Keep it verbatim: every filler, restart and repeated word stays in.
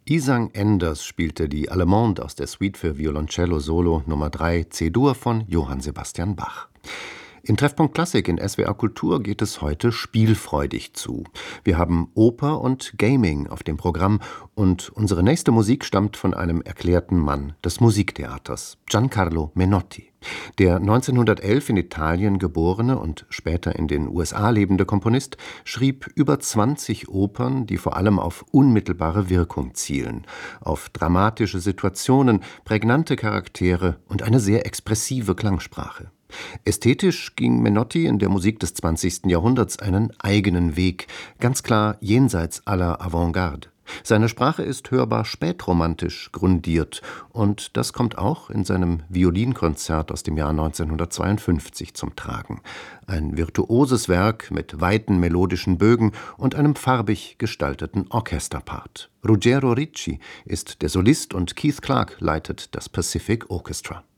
Isang Enders spielte die Allemande aus der Suite für Violoncello Solo Nummer drei C-Dur von Johann Sebastian Bach. In Treffpunkt Klassik in S W R Kultur geht es heute spielfreudig zu. Wir haben Oper und Gaming auf dem Programm und unsere nächste Musik stammt von einem erklärten Mann des Musiktheaters, Giancarlo Menotti. Der neunzehnhundertelf in Italien geborene und später in den U S A lebende Komponist schrieb über zwanzig Opern, die vor allem auf unmittelbare Wirkung zielen, auf dramatische Situationen, prägnante Charaktere und eine sehr expressive Klangsprache. Ästhetisch ging Menotti in der Musik des zwanzigsten Jahrhunderts einen eigenen Weg, ganz klar jenseits aller Avantgarde. Seine Sprache ist hörbar spätromantisch grundiert und das kommt auch in seinem Violinkonzert aus dem Jahr neunzehnhundertzweiundfünfzig zum Tragen. Ein virtuoses Werk mit weiten melodischen Bögen und einem farbig gestalteten Orchesterpart. Ruggero Ricci ist der Solist und Keith Clark leitet das Pacific Orchestra.